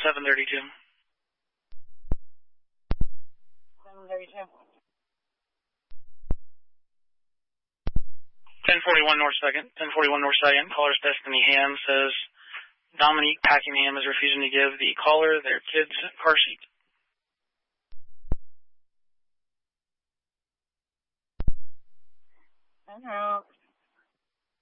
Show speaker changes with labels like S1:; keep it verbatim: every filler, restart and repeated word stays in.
S1: seven thirty-two.
S2: seven thirty-two.
S1: ten forty-one North second. ten forty-one North second. Caller's Destiny Ham says Dominique Packingham is refusing to give the caller their kid's car seat.
S2: I know.